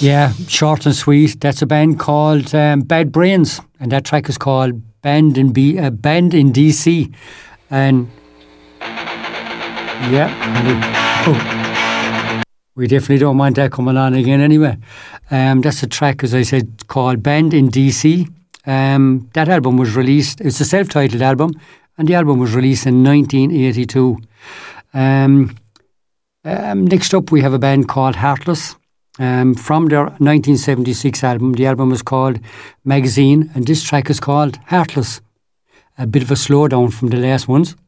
Yeah, short and sweet. That's a band called Bad Brains, and that track is called Band in DC. And we definitely don't want that coming on again anyway. That's a track, as I said, called Band in DC. That album was released, it's a self-titled album, and the album was released in 1982. Next up, we have a band called Heartless. From their 1976 album, the album was called Magazine, and this track is called Heartless. A bit of a slowdown from the last ones.